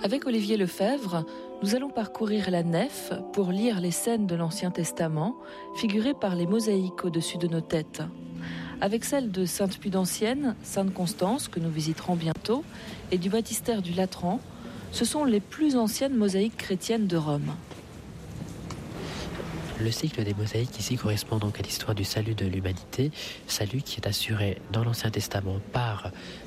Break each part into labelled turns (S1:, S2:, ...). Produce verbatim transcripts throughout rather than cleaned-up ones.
S1: Avec Olivier Lefebvre, nous allons parcourir la nef pour lire les scènes de l'Ancien Testament figurées par les mosaïques au-dessus de nos têtes. Avec celles de Sainte Pudancienne, Sainte Constance, que nous visiterons bientôt, et du baptistère du Latran, ce sont les plus anciennes mosaïques chrétiennes de Rome.
S2: Le cycle des mosaïques ici correspond donc à l'histoire du salut de l'humanité, salut qui est assuré dans l'Ancien Testament par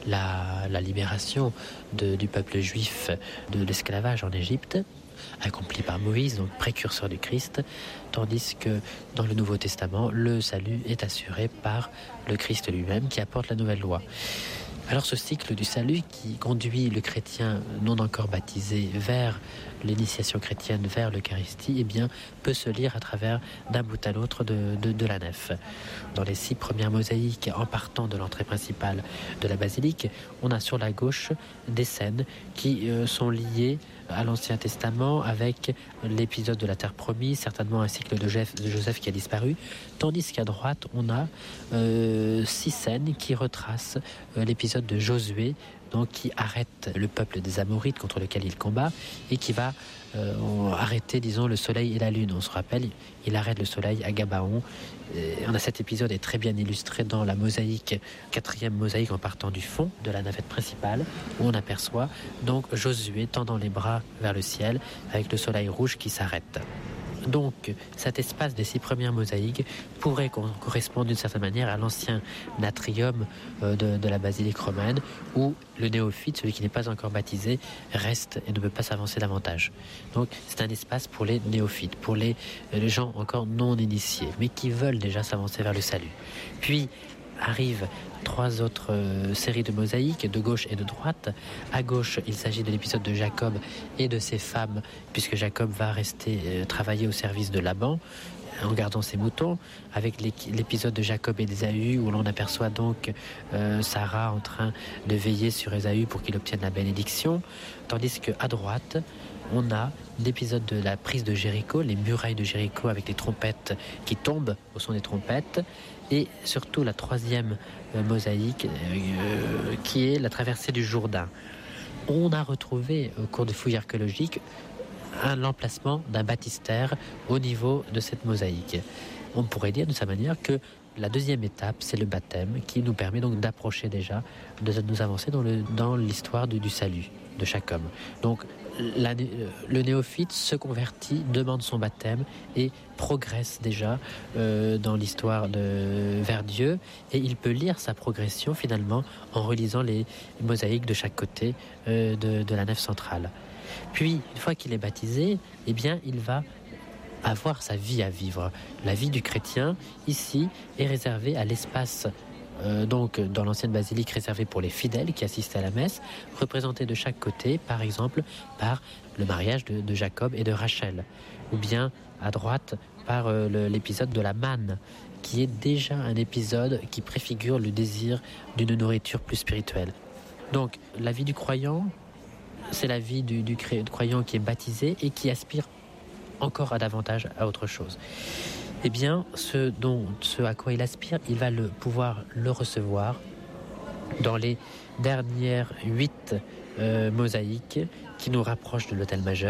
S2: la, la libération de, du peuple juif de l'esclavage en Égypte, accompli par Moïse, donc précurseur du Christ, tandis que dans le Nouveau Testament, le salut est assuré par le Christ lui-même qui apporte la nouvelle loi. Alors ce cycle du salut qui conduit le chrétien non encore baptisé vers l'initiation chrétienne, vers l'Eucharistie, eh bien, peut se lire à travers d'un bout à l'autre de, de, de la nef. Dans les six premières mosaïques, en partant de l'entrée principale de la basilique, on a sur la gauche des scènes qui euh, sont liées à l'Ancien Testament avec l'épisode de la Terre promise, certainement un cycle de Joseph, de Joseph qui a disparu, tandis qu'à droite, on a euh, six scènes qui retracent euh, l'épisode de Josué, donc qui arrête le peuple des Amorites contre lequel il combat et qui va euh, arrêter, disons, le soleil et la lune. On se rappelle, il arrête le soleil à Gabaon. Et on a cet épisode est très bien illustré dans la mosaïque, quatrième mosaïque en partant du fond de la navette principale, où on aperçoit donc Josué tendant les bras vers le ciel avec le soleil rouge qui s'arrête. Donc, cet espace des six premières mosaïques pourrait correspondre d'une certaine manière à l'ancien atrium de, de la basilique romaine, où le néophyte, celui qui n'est pas encore baptisé, reste et ne peut pas s'avancer davantage. Donc, c'est un espace pour les néophytes, pour les, les gens encore non initiés, mais qui veulent déjà s'avancer vers le salut. Puis, arrivent trois autres euh, séries de mosaïques, de gauche et de droite. À gauche, il s'agit de l'épisode de Jacob et de ses femmes, puisque Jacob va rester euh, travailler au service de Laban, en gardant ses moutons, avec l'épisode de Jacob et d'Ésaü, où l'on aperçoit donc euh, Sarah en train de veiller sur Ésaü pour qu'il obtienne la bénédiction, tandis qu'à droite, on a l'épisode de la prise de Jéricho, les murailles de Jéricho avec les trompettes qui tombent au son des trompettes, et surtout la troisième euh, mosaïque euh, qui est la traversée du Jourdain. On a retrouvé au cours de fouilles archéologiques un l'emplacement d'un baptistère au niveau de cette mosaïque. On pourrait dire de sa manière que la deuxième étape, c'est le baptême qui nous permet donc d'approcher déjà, de nous avancer dans, le, dans l'histoire du, du salut de chaque homme. Donc la, le néophyte se convertit, demande son baptême et progresse déjà euh, dans l'histoire de, vers Dieu, et il peut lire sa progression finalement en relisant les mosaïques de chaque côté euh, de, de la nef centrale. Puis, une fois qu'il est baptisé, eh bien, il va avoir sa vie à vivre. La vie du chrétien, ici, est réservée à l'espace, euh, donc dans l'ancienne basilique, réservée pour les fidèles qui assistent à la messe, représentés de chaque côté, par exemple, par le mariage de, de Jacob et de Rachel, ou bien à droite, par euh, le, l'épisode de la manne, qui est déjà un épisode qui préfigure le désir d'une nourriture plus spirituelle. Donc, la vie du croyant, c'est la vie du, du croyant qui est baptisé et qui aspire encore à davantage à autre chose. Eh bien, ce, dont, ce à quoi il aspire, il va le, pouvoir le recevoir dans les dernières huit euh, mosaïques qui nous rapprochent de l'autel majeur.